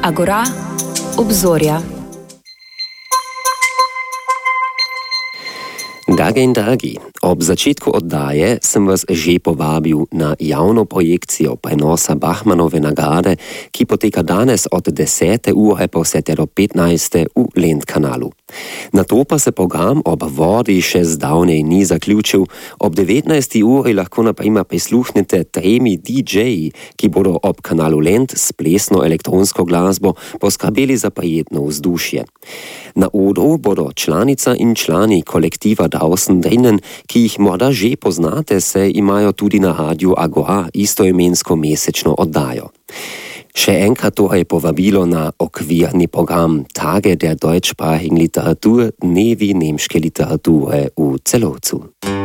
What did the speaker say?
Agora, obzorja. Dragi, ob začetku oddaje sem vas že povabil na javno projekcijo prenosa Bachmanove nagrade, ki poteka danes od 10. ure pa vse do 15. v Lendkanalu. Nato pa se program ob vodi še zdavnej ni zaključil. Ob 19. uri lahko naprimer prisluhnete tremi DJ-ji, ki bodo ob kanalu Lend s plesno elektronsko glasbo poskrbeli za prijetno vzdušje. Na odru bodo članica in člani kolektiva Draußen drinnen, ki jih morda že poznate, se imajo tudi na Radiu Agora istoimensko mesečno oddajo. Še enkrat torej povabilo na okvirni program Tage der deutschsprachigen Literatur, dnevi nemške literature v Celovcu.